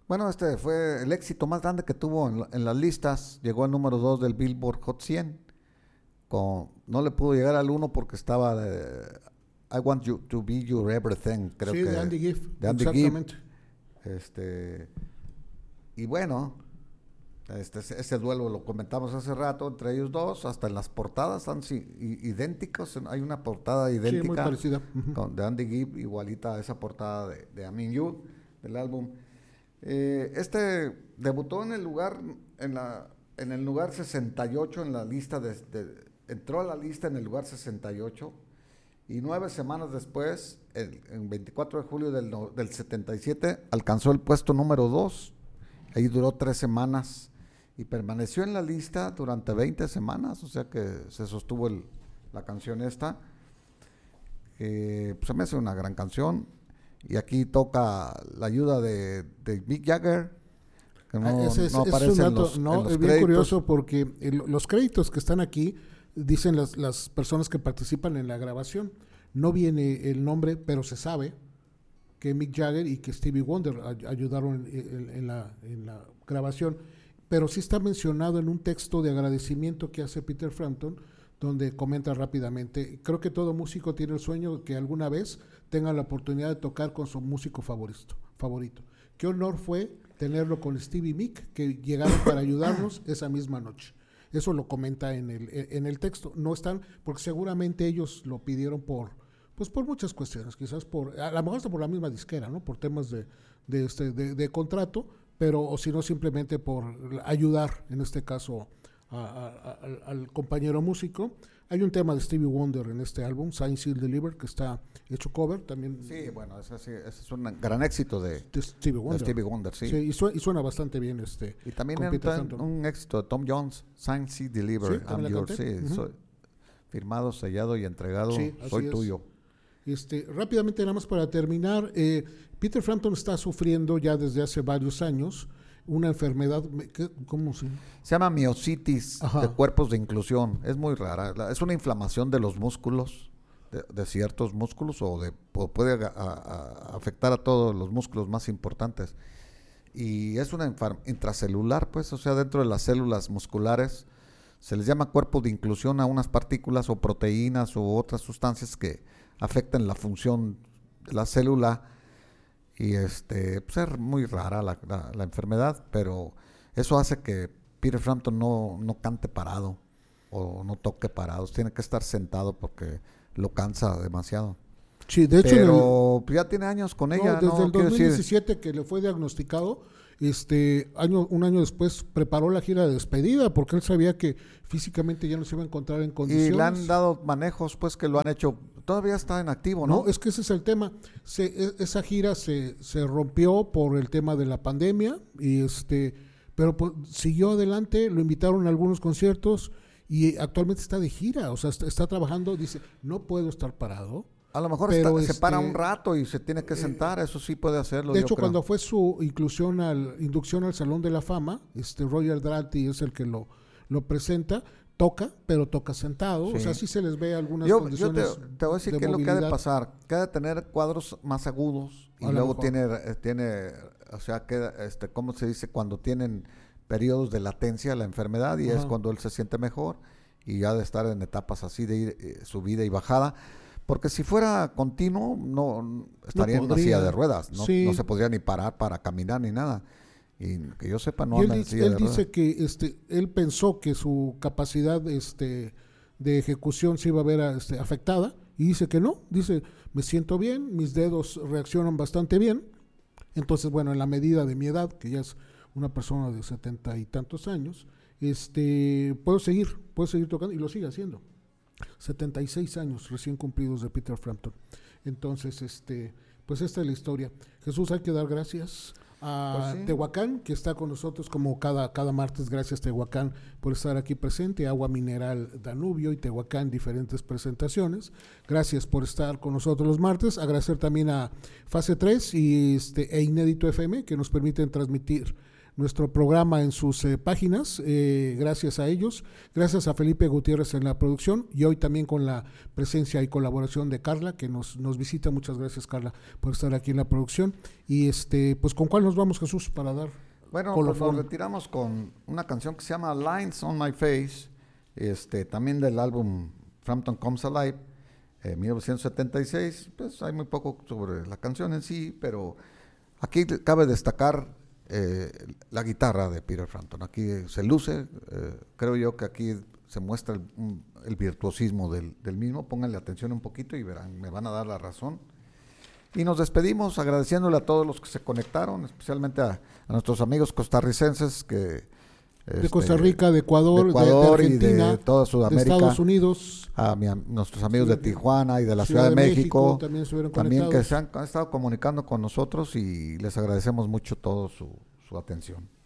Bueno, este fue el éxito más grande que tuvo en las listas. Llegó al número 2 del Billboard Hot 100. No le pudo llegar al 1 porque estaba I Want You to Be Your Everything, creo sí, que. de Andy Gibb. De Andy Exactamente. Gibb. Y bueno, ese duelo lo comentamos hace rato entre ellos dos. Hasta en las portadas están idénticos. Hay una portada idéntica. Sí, muy parecida. De Andy Gibb, igualita a esa portada de I'm In You, del álbum. Debutó en el lugar 68 en la lista entró a la lista en el lugar 68 y 9 semanas después, en 24 de julio del 77, alcanzó el puesto número 2. Ahí duró 3 semanas y permaneció en la lista durante 20 semanas, o sea que se sostuvo la canción esta. Pues se me hace una gran canción. Y aquí toca la ayuda de Mick Jagger, que no aparece en los es bien créditos. curioso porque los créditos que están aquí dicen las personas que participan en la grabación. No viene el nombre, pero se sabe que Mick Jagger y que Stevie Wonder ayudaron en la grabación. Pero sí está mencionado en un texto de agradecimiento que hace Peter Frampton, donde comenta rápidamente: creo que todo músico tiene el sueño que alguna vez tenga la oportunidad de tocar con su músico favorito. Qué honor fue tenerlo con Stevie y Mick, que llegaron para ayudarnos esa misma noche. Eso lo comenta en el texto. No están, porque seguramente ellos lo pidieron por muchas cuestiones, quizás a lo mejor hasta por la misma disquera, ¿no? Por temas de contrato, pero o si no simplemente por ayudar, en este caso, al compañero músico. Hay un tema de Stevie Wonder en este álbum, Signed, Sealed, Delivered, que está hecho cover también. Sí, bueno, ese es un gran éxito de Stevie Wonder, sí. Sí, y suena bastante bien. Y también un éxito de Tom Jones, Signed, Sealed, Delivered, I'm Yours, firmado, sellado y entregado, soy tuyo. Rápidamente, nada más para terminar, Peter Frampton está sufriendo ya desde hace varios años una enfermedad, ¿cómo se llama? Se llama miositis de cuerpos de inclusión. Es muy rara. Es una inflamación de los músculos, de ciertos músculos, o puede afectar a todos los músculos más importantes. Y es una intracelular, pues, o sea, dentro de las células musculares. Se les llama cuerpos de inclusión a unas partículas o proteínas u otras sustancias que afectan la función de la célula. Y pues es muy rara la enfermedad, pero eso hace que Peter Frampton no cante parado o no toque parado. Tiene que estar sentado porque lo cansa demasiado. Sí, de hecho, pero ya tiene años con ella. Desde el 2017 que le fue diagnosticado, un año después preparó la gira de despedida porque él sabía que físicamente ya no se iba a encontrar en condiciones. Y le han dado manejos, pues, que lo han hecho. Todavía está en activo, ¿no? No, es que ese es el tema. Esa gira se rompió por el tema de la pandemia pero pues, siguió adelante. Lo invitaron a algunos conciertos y actualmente está de gira. O sea, está trabajando. Dice, no puedo estar parado. A lo mejor se para un rato y se tiene que sentar, eso sí puede hacerlo. De hecho, cuando fue su inducción al Salón de la Fama, Roger Daltrey es el que lo presenta, pero toca sentado, sí. O sea, sí se les ve algunas condiciones. Yo te voy a decir qué es lo que ha de pasar, que ha de tener cuadros más agudos y luego tiene, o sea, ¿cómo se dice? Cuando tienen periodos de latencia la enfermedad y es cuando él se siente mejor y ha de estar en etapas así de subida y bajada. Porque si fuera continuo, no estaría en una silla de ruedas, no se podría ni parar para caminar ni nada. Y que yo sepa, no anda en silla de ruedas. Él dice que él pensó que su capacidad de ejecución se iba a ver afectada, y dice que no. Dice, me siento bien, mis dedos reaccionan bastante bien. Entonces, bueno, en la medida de mi edad, que ya es una persona de 70 y tantos años, puedo seguir tocando, y lo sigue haciendo. 76 años recién cumplidos de Peter Frampton. Entonces, pues esta es la historia. Jesús, hay que dar gracias a Tehuacán, que está con nosotros como cada martes. Gracias, Tehuacán, por estar aquí presente. Agua Mineral Danubio y Tehuacán, diferentes presentaciones. Gracias por estar con nosotros los martes. Agradecer también a Fase 3 e Inédito FM, que nos permiten transmitir nuestro programa en sus páginas, gracias a ellos, gracias a Felipe Gutiérrez en la producción y hoy también con la presencia y colaboración de Carla, que nos visita. Muchas gracias, Carla, por estar aquí en la producción. Y pues ¿con cuál nos vamos, Jesús, para dar? Bueno, pues nos retiramos con una canción que se llama Lines on My Face, también del álbum Frampton Comes Alive, 1976. Pues hay muy poco sobre la canción en sí, pero aquí cabe destacar la guitarra de Peter Frampton. Aquí se luce, creo yo que aquí se muestra el virtuosismo del mismo. Pónganle atención un poquito y verán, me van a dar la razón. Y nos despedimos agradeciéndole a todos los que se conectaron, especialmente a nuestros amigos costarricenses que de Costa Rica, de Ecuador, de Argentina, y de toda Sudamérica, de Estados Unidos, a nuestros amigos de Tijuana y de la Ciudad de México también que se han estado comunicando con nosotros y les agradecemos mucho toda su atención.